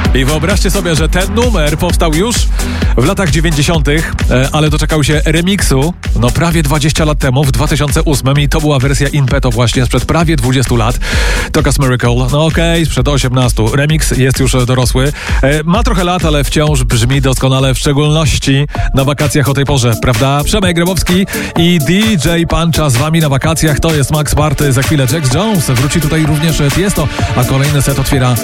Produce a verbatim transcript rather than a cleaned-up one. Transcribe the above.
I wyobraźcie sobie, że ten numer powstał już w latach dziewięćdziesiątych, ale doczekał się remiksu, no prawie dwadzieścia lat temu, w dwa tysiące ósmym, i to była wersja in petto właśnie sprzed prawie dwudziestu lat. Tokas Miracle, no okej, okay, sprzed osiemnastu. Remix jest już dorosły. Ma trochę lat, ale wciąż brzmi doskonale, w szczególności na wakacjach o tej porze, prawda? Przemek Grabowski i D J Puncha z wami na wakacjach. To jest Max Party. Za chwilę Jax Jones. Wróci tutaj również Tiesto, a kolejny set otwiera